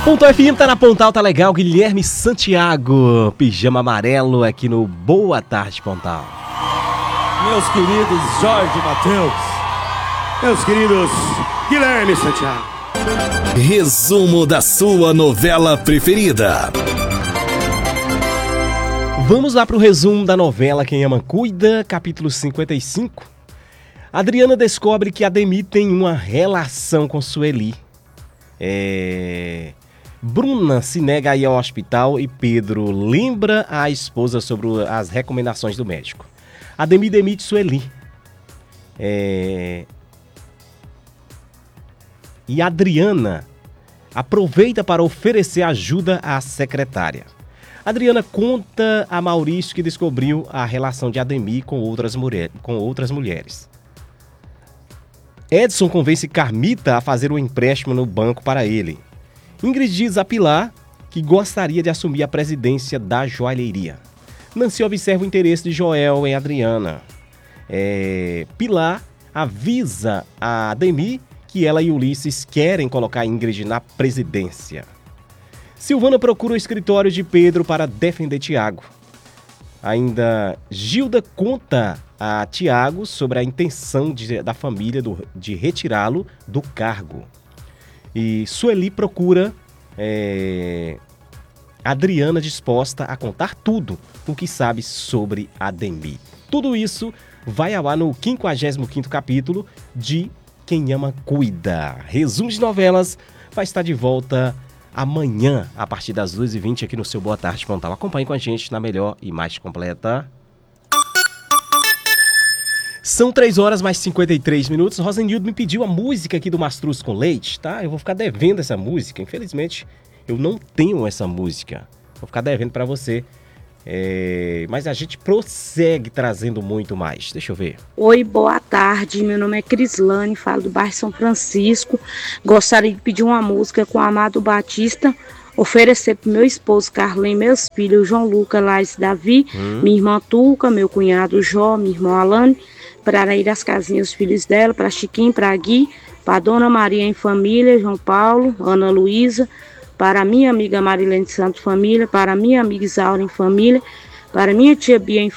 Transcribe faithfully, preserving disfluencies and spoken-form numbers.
Ponto F M tá na Pontal, tá legal. Guilherme Santiago, pijama amarelo aqui no Boa Tarde Pontal. Meus queridos Jorge Mateus, meus queridos Guilherme Santiago. Resumo da sua novela preferida. Vamos lá pro resumo da novela Quem Ama Cuida, capítulo cinquenta e cinco. Adriana descobre que Ademir tem uma relação com Sueli. É... Bruna se nega a ir ao hospital e Pedro lembra a esposa sobre as recomendações do médico. Ademir demite Sueli. É... E Adriana aproveita para oferecer ajuda à secretária. Adriana conta a Maurício que descobriu a relação de Ademir com outras, mulher, com outras mulheres. Edson convence Carmita a fazer um empréstimo no banco para ele. Ingrid diz a Pilar que gostaria de assumir a presidência da joalheria. Nancy observa o interesse de Joel em Adriana. É, Pilar avisa a Ademir que ela e Ulisses querem colocar Ingrid na presidência. Silvana procura o escritório de Pedro para defender Tiago. Ainda Gilda conta a Tiago sobre a intenção de, da família do, de retirá-lo do cargo. E Sueli procura é, Adriana disposta a contar tudo o que sabe sobre Ademir. Tudo isso vai ao ar no quinquagésimo quinto capítulo de Quem Ama Cuida. Resumo de novelas vai estar de volta amanhã, a partir das duas e vinte, aqui no seu Boa Tarde Pontal. Acompanhe com a gente na melhor e mais completa. São três horas mais cinquenta e três minutos. Rosenildo me pediu a música aqui do Mastruz com Leite, tá? Eu vou ficar devendo essa música. Infelizmente, eu não tenho essa música. Vou ficar devendo pra você. É... Mas a gente prossegue trazendo muito mais. Deixa eu ver. Oi, boa tarde. Meu nome é Crislane, falo do bairro São Francisco. Gostaria de pedir uma música com o Amado Batista, oferecer pro meu esposo Carlem, meus filhos João Lucas, Laís, Davi, hum. minha irmã Tuca, meu cunhado Jó, minha irmã Alane, para ir às casinhas, os filhos dela, para Chiquinho, para Gui, para Dona Maria em família, João Paulo, Ana Luísa, para minha amiga Marilene Santos família, para minha amiga Isaura em família, para minha tia Bia em